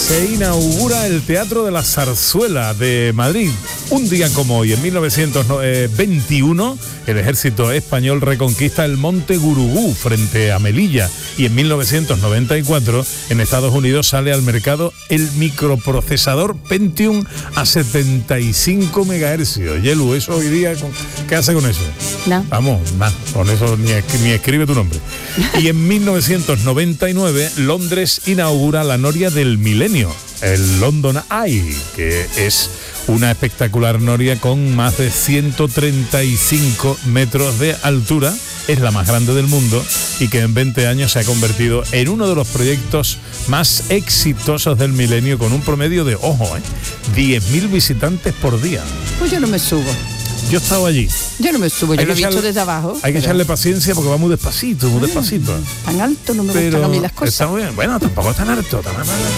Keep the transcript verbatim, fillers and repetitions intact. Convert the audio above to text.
Se inaugura el Teatro de la Zarzuela de Madrid. Un día como hoy, en mil novecientos veintiuno, el ejército español reconquista el Monte Gurugú frente a Melilla, y en mil novecientos noventa y cuatro en Estados Unidos sale al mercado el microprocesador Pentium a setenta y cinco megahercios. Yelu, ¿eso hoy día qué hace con eso? No. Vamos, nada, con eso ni, ni escribe tu nombre. Y en mil novecientos noventa y nueve Londres inaugura la noria del milenio, el London Eye, que es una espectacular noria con más de ciento treinta y cinco metros de altura. Es la más grande del mundo y que en veinte años se ha convertido en uno de los proyectos más exitosos del milenio, con un promedio de, ojo, eh, diez mil visitantes por día. Pues yo no me subo. Yo he estado allí. Yo no me subo, yo lo he visto desde abajo. Hay que pero... echarle paciencia porque va muy despacito, muy ah, despacito. Tan alto no me pero gustan a mí las cosas. Está muy bien. Bueno, tampoco es tan alto. Tan